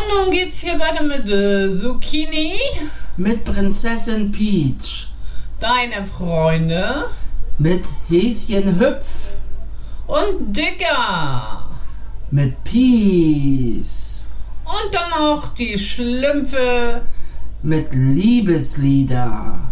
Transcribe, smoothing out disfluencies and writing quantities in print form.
nun geht's hier weiter mit Zucchini. Mit Prinzessin Peach. Deine Freunde. Mit Häschen Hüpf. Und Dicker. Mit Peace. Und dann auch die Schlümpfe. Mit Liebeslieder.